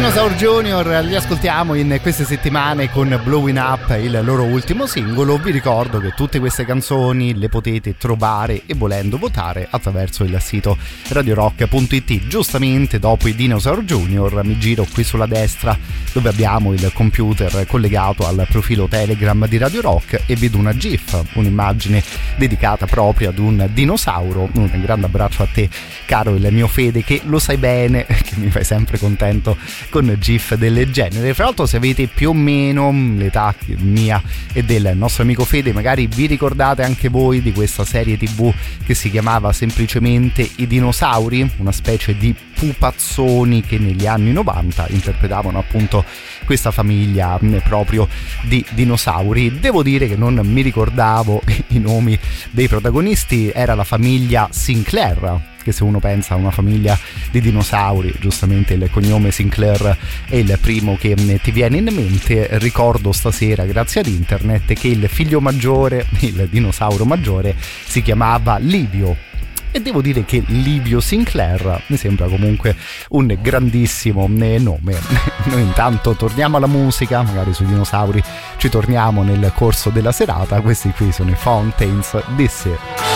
Dinosaur Junior li ascoltiamo in queste settimane con Blowing Up, il loro ultimo singolo. Vi ricordo che tutte queste canzoni le potete trovare e volendo votare attraverso il sito radiorock.it. Giustamente dopo i Dinosaur Junior mi giro qui sulla destra dove abbiamo il computer collegato al profilo Telegram di Radio Rock e vedo una GIF, un'immagine dedicata proprio ad un dinosauro. Un grande abbraccio a te, caro il mio Fede, che lo sai bene che mi fai sempre contento con GIF del genere. Fra l'altro, se avete più o meno l'età mia e del nostro amico Fede, magari vi ricordate anche voi di questa serie TV che si chiamava semplicemente I Dinosauri, una specie di pupazzoni che negli anni 90 interpretavano appunto questa famiglia proprio di dinosauri. Devo dire che non mi ricordavo i nomi dei protagonisti. Era la famiglia Sinclair, che se uno pensa a una famiglia di dinosauri, giustamente il cognome Sinclair è il primo che ti viene in mente. Ricordo stasera, grazie ad internet, che il figlio maggiore, il dinosauro maggiore, si chiamava Livio. E devo dire che Livio Sinclair mi sembra comunque un grandissimo nome. Noi intanto torniamo alla musica, magari sui dinosauri ci torniamo nel corso della serata. Questi qui sono i Fountains DC.